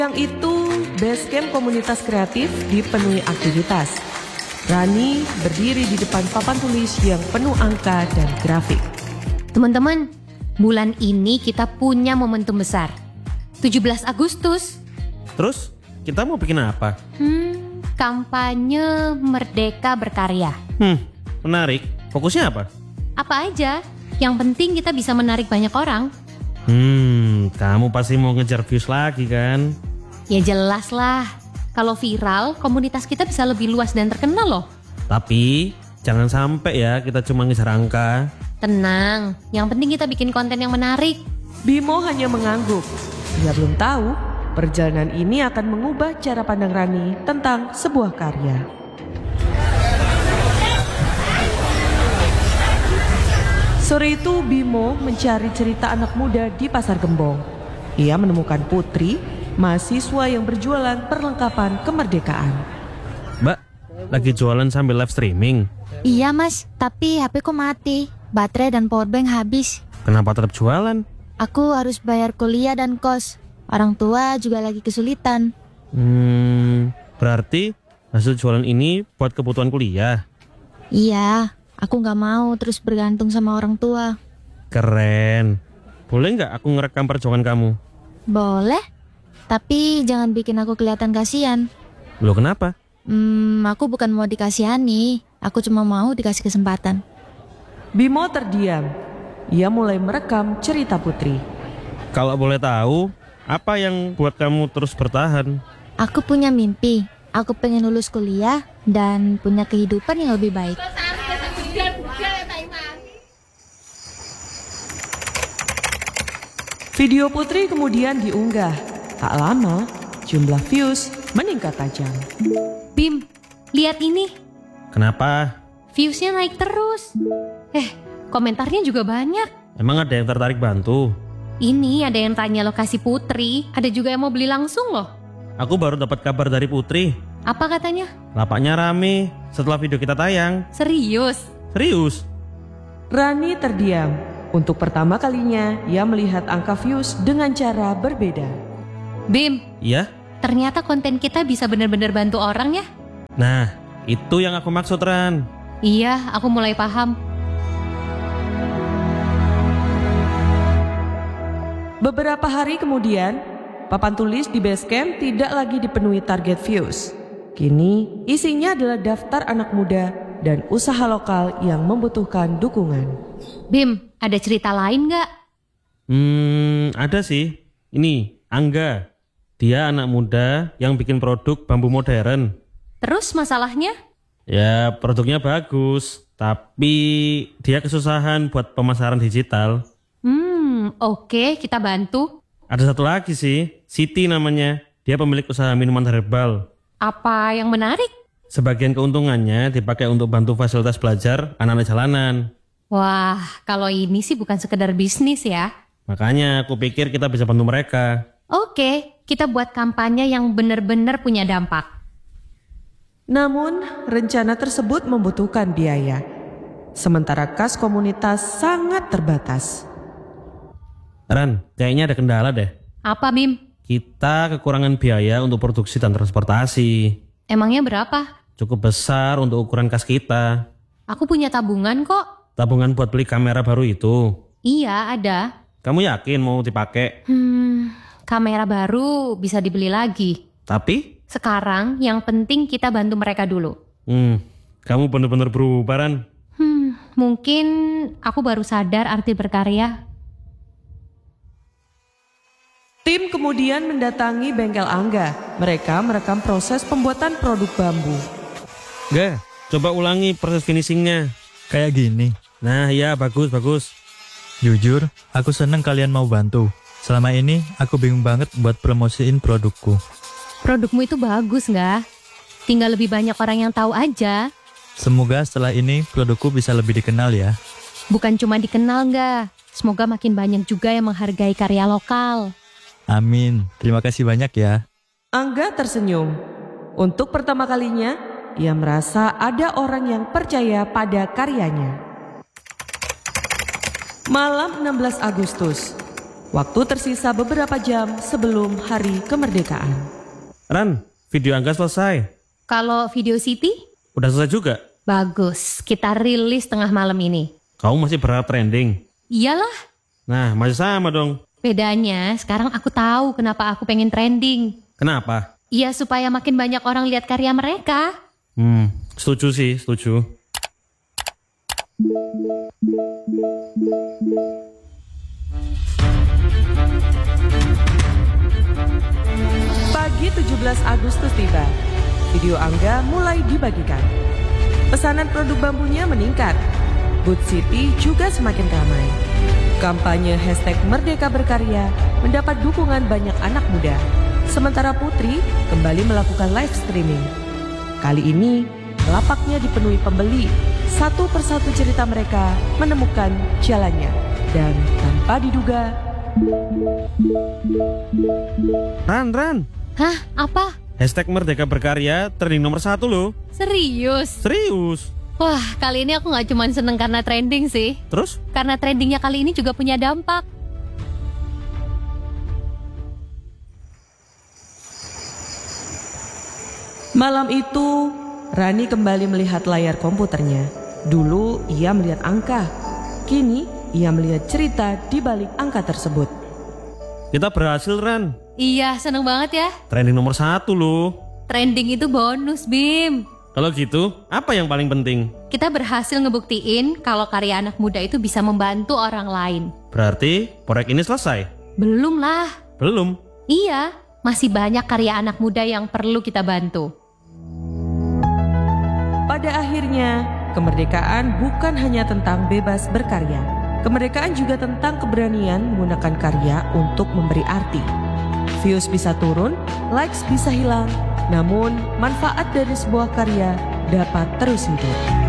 Yang itu, Basecamp komunitas kreatif dipenuhi aktivitas. Rani berdiri di depan papan tulis yang penuh angka dan grafik. Teman-teman, bulan ini kita punya momentum besar. 17 Agustus. Terus, kita mau bikin apa? Kampanye Merdeka Berkarya. Menarik. Fokusnya apa? Apa aja, yang penting kita bisa menarik banyak orang. Kamu pasti mau ngejar views lagi kan? Ya jelas lah, kalau viral komunitas kita bisa lebih luas dan terkenal loh. Tapi, jangan sampai ya kita cuma ngejar angka. Tenang, yang penting kita bikin konten yang menarik. Bimo hanya mengangguk. Dia belum tahu perjalanan ini akan mengubah cara pandang Rani tentang sebuah karya. Sore itu Bimo mencari cerita anak muda di Pasar Gembong. Ia menemukan Putri, mahasiswa yang berjualan perlengkapan kemerdekaan. Mbak, lagi jualan sambil live streaming? Iya mas, tapi HP ku mati. Baterai dan powerbank habis. Kenapa tetap jualan? Aku harus bayar kuliah dan kos. Orang tua juga lagi kesulitan. Berarti hasil jualan ini buat kebutuhan kuliah? Iya, aku gak mau terus bergantung sama orang tua. Keren. Boleh nggak aku ngerekam perjuangan kamu? Boleh, tapi jangan bikin aku kelihatan kasihan. Loh kenapa? Aku bukan mau dikasihani. Aku cuma mau dikasih kesempatan. Bimo terdiam. Ia mulai merekam cerita Putri. Kalau boleh tahu, apa yang buat kamu terus bertahan? Aku punya mimpi. Aku pengen lulus kuliah dan punya kehidupan yang lebih baik. Video Putri kemudian diunggah. Tak lama, jumlah views meningkat tajam. Bim, lihat ini. Kenapa? Viewsnya naik terus. Komentarnya juga banyak. Emang ada yang tertarik bantu? Ini ada yang tanya lokasi Putri, ada juga yang mau beli langsung loh. Aku baru dapat kabar dari Putri. Apa katanya? Lapaknya rame setelah video kita tayang. Serius? Serius? Rani terdiam. Untuk pertama kalinya, ia melihat angka views dengan cara berbeda. Bim, Iya? ternyata konten kita bisa benar-benar bantu orang ya? Nah, itu yang aku maksud, Ran. Iya, aku mulai paham. Beberapa hari kemudian, papan tulis di Basecamp tidak lagi dipenuhi target views. Kini, isinya adalah daftar anak muda dan usaha lokal yang membutuhkan dukungan. Bim, ada cerita lain nggak? Ada sih. Ini, Angga. Dia anak muda yang bikin produk bambu modern. Terus masalahnya? Ya, produknya bagus. Tapi dia kesusahan buat pemasaran digital. Oke, kita bantu. Ada satu lagi sih, Siti namanya. Dia pemilik usaha minuman herbal. Apa yang menarik? Sebagian keuntungannya dipakai untuk bantu fasilitas belajar anak-anak jalanan. Wah, kalau ini sih bukan sekedar bisnis ya. Makanya aku pikir kita bisa bantu mereka. Oke, kita buat kampanye yang benar-benar punya dampak. Namun, rencana tersebut membutuhkan biaya. Sementara kas komunitas sangat terbatas. Ran, kayaknya ada kendala deh. Apa, Bim? Kita kekurangan biaya untuk produksi dan transportasi. Emangnya berapa? Cukup besar untuk ukuran kas kita. Aku punya tabungan kok. Tabungan buat beli kamera baru itu. Iya, ada. Kamu yakin mau dipakai? Kamera baru bisa dibeli lagi. Tapi? Sekarang yang penting kita bantu mereka dulu. Kamu bener-bener berubah, Ran. Mungkin aku baru sadar arti berkarya. Tim kemudian mendatangi bengkel Angga. Mereka merekam proses pembuatan produk bambu. Enggak, coba ulangi proses finishingnya. Kayak gini. Nah, iya, bagus. Jujur, aku seneng kalian mau bantu. Selama ini, aku bingung banget buat promosiin produkku. Produkmu itu bagus nggak? Tinggal lebih banyak orang yang tahu aja. Semoga setelah ini produkku bisa lebih dikenal ya. Bukan cuma dikenal nggak? Semoga makin banyak juga yang menghargai karya lokal. Amin. Terima kasih banyak ya. Angga tersenyum. Untuk pertama kalinya, ia merasa ada orang yang percaya pada karyanya. Malam 16 Agustus, Waktu tersisa beberapa jam sebelum hari kemerdekaan. Ran, video Angga selesai. Kalau video Siti? Udah selesai juga? Bagus, kita rilis tengah malam ini. Kamu masih berharap trending? Iyalah, Nah, masih sama dong. bedanya sekarang aku tahu kenapa aku pengen trending. Kenapa? Iya, supaya makin banyak orang lihat karya mereka. Setuju sih, setuju. Pagi 17 Agustus tiba. Video Angga mulai dibagikan. Pesanan produk bambunya meningkat. Booth City juga semakin ramai. Kampanye #Merdeka Berkarya mendapat dukungan banyak anak muda. Sementara Putri kembali melakukan live streaming. Kali ini, lapaknya dipenuhi pembeli. Satu persatu cerita mereka menemukan jalannya. Dan tanpa diduga, Ran. Hah, apa? #Merdeka Berkarya trending nomor 1 loh. Serius? Serius. Wah, kali ini aku gak cuma seneng karena trending sih. Terus? Karena trendingnya kali ini juga punya dampak. malam itu, Rani kembali melihat layar komputernya. Dulu ia melihat angka, kini ia melihat cerita di balik angka tersebut. Kita berhasil, Ran. Iya, seneng banget ya. Trending nomor 1 loh. Trending itu bonus, Bim. Kalau gitu, apa yang paling penting? Kita berhasil ngebuktiin kalau karya anak muda itu bisa membantu orang lain. Berarti proyek ini selesai? Belum lah. Belum. Iya, masih banyak karya anak muda yang perlu kita bantu. Pada akhirnya, kemerdekaan bukan hanya tentang bebas berkarya. Kemerdekaan juga tentang keberanian menggunakan karya untuk memberi arti. Views bisa turun, likes bisa hilang, namun manfaat dari sebuah karya dapat terus hidup.